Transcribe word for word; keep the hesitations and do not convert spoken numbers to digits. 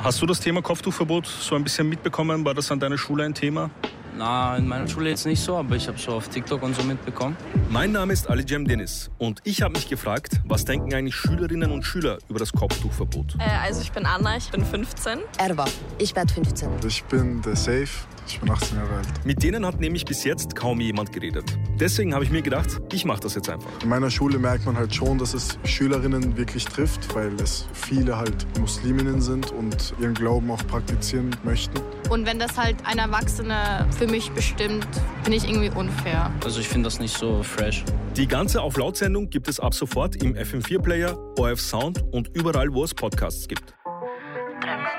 Hast du das Thema Kopftuchverbot so ein bisschen mitbekommen? War das an deiner Schule ein Thema? Na, in meiner Schule jetzt nicht so, aber ich habe so auf TikTok und so mitbekommen. Mein Name ist Ali Cem Deniz und ich habe mich gefragt, was denken eigentlich Schülerinnen und Schüler über das Kopftuchverbot? Äh, also ich bin Anna, ich bin fünfzehn. Erwa, ich werde fünfzehn. Ich bin der Safe, ich bin achtzehn Jahre alt. Mit denen hat nämlich bis jetzt kaum jemand geredet. Deswegen habe ich mir gedacht, ich mache das jetzt einfach. In meiner Schule merkt man halt schon, dass es Schülerinnen wirklich trifft, weil es viele halt Musliminnen sind und ihren Glauben auch praktizieren möchten. Und wenn das halt ein Erwachsener für mich bestimmt, finde ich irgendwie unfair. Also ich finde das nicht so fresh. Die ganze Auf Laut-Sendung gibt es ab sofort im F M vier Player, O R F Sound und überall, wo es Podcasts gibt.